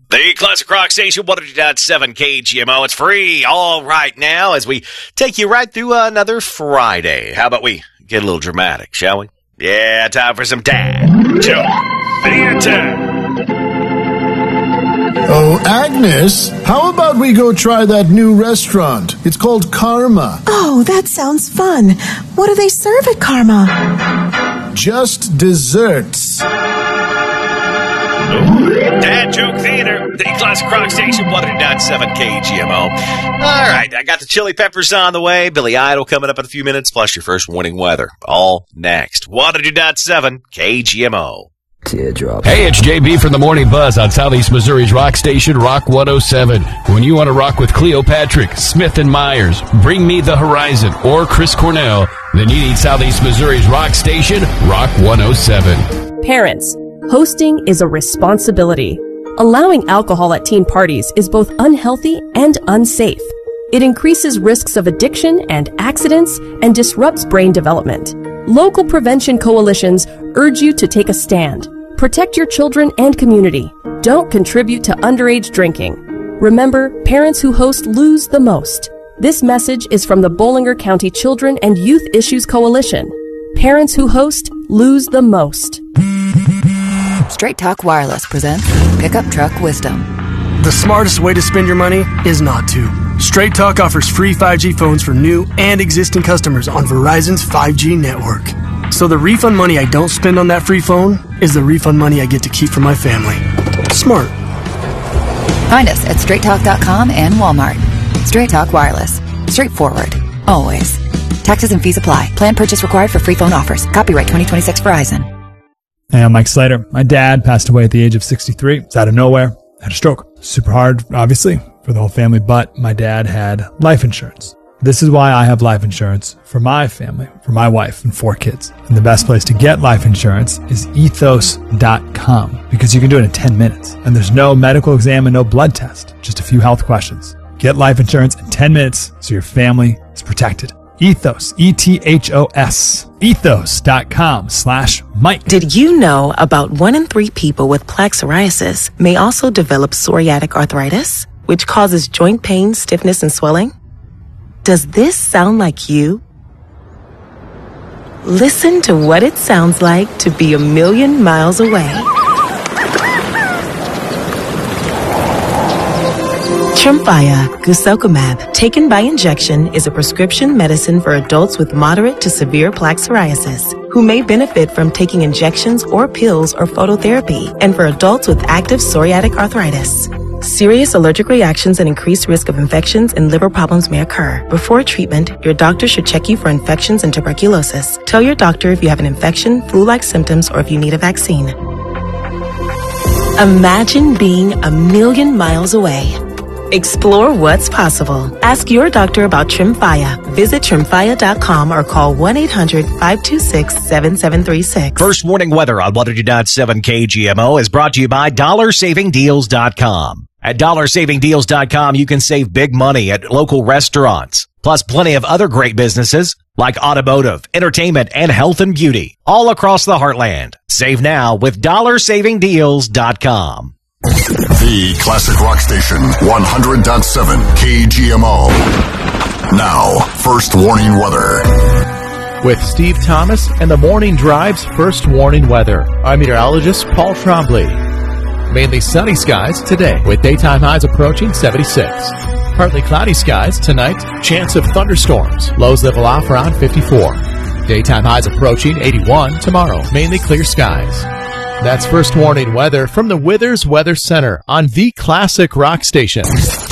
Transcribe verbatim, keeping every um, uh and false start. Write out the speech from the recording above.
The Classic Rock Station, one oh two point seven K G M O. It's free all right now as we take you right through another Friday. How about we get a little dramatic, shall we? Yeah, time for some dad joke theater. Oh, Agnes, how about we go try that new restaurant? It's called Karma. Oh, that sounds fun. What do they serve at Karma? Just desserts. Dad Joke Theater, the Classic Rock Station, one oh two point seven K G M O. All right, I got the Chili Peppers on the way. Billy Idol coming up in a few minutes, plus your first warning weather. All next. one oh two point seven K G M O. Teardrop. Hey, it's J B from the Morning Buzz on Southeast Missouri's rock station, Rock one oh seven. When you want to rock with Cleopatra, Smith and Myers, Bring Me the Horizon, or Chris Cornell, then you need Southeast Missouri's rock station, Rock one oh seven. Parents, hosting is a responsibility. Allowing alcohol at teen parties is both unhealthy and unsafe. It increases risks of addiction and accidents and disrupts brain development. Local prevention coalitions urge you to take a stand. Protect your children and community. Don't contribute to underage drinking. Remember, parents who host lose the most. This message is from the Bollinger County Children and Youth Issues Coalition. Parents who host lose the most. Straight Talk Wireless presents Pickup Truck Wisdom. The smartest way to spend your money is not to. Straight Talk offers free five G phones for new and existing customers on Verizon's five G network. So the refund money I don't spend on that free phone is the refund money I get to keep for my family. Smart. Find us at straight talk dot com and Walmart. Straight Talk Wireless. Straightforward. Always. Taxes and fees apply. Plan purchase required for free phone offers. Copyright twenty twenty-six Verizon. Hey, I'm Mike Slater. My dad passed away at the age of sixty-three. It's out of nowhere. Had a stroke. Super hard, obviously, for the whole family, but my dad had life insurance. This is why I have life insurance for my family, for my wife and four kids. And the best place to get life insurance is ethos dot com because you can do it in ten minutes. And there's no medical exam and no blood test, just a few health questions. Get life insurance in ten minutes so your family is protected. Ethos, E T H O S, ethos dot com slash Mike. Did you know about one in three people with plaque psoriasis may also develop psoriatic arthritis, which causes joint pain, stiffness, and swelling? Does this sound like you? Listen to what it sounds like to be a million miles away. Tremfya guselkumab, taken by injection, is a prescription medicine for adults with moderate to severe plaque psoriasis who may benefit from taking injections or pills or phototherapy, and for adults with active psoriatic arthritis. Serious allergic reactions and increased risk of infections and liver problems may occur. Before treatment, your doctor should check you for infections and tuberculosis. Tell your doctor if you have an infection, flu-like symptoms, or if you need a vaccine. Imagine being a million miles away. Explore what's possible. Ask your doctor about Tremfya. Visit tremfya dot com or call one eight hundred five two six seven seven three six. First warning weather on one oh two point seven K G M O is brought to you by dollar saving deals dot com. At dollar saving deals dot com, you can save big money at local restaurants, plus plenty of other great businesses like automotive, entertainment, and health and beauty all across the heartland. Save now with dollar saving deals dot com. The Classic Rock Station, one hundred point seven K G M O. Now, first warning weather. With Steve Thomas and the Morning Drive's first warning weather, I'm meteorologist Paul Trombley. Mainly sunny skies today, with daytime highs approaching seventy-six. Partly cloudy skies tonight, chance of thunderstorms. Lows level off around fifty-four. Daytime highs approaching eighty-one tomorrow, mainly clear skies. That's first warning weather from the Withers Weather Center on the Classic Rock Station.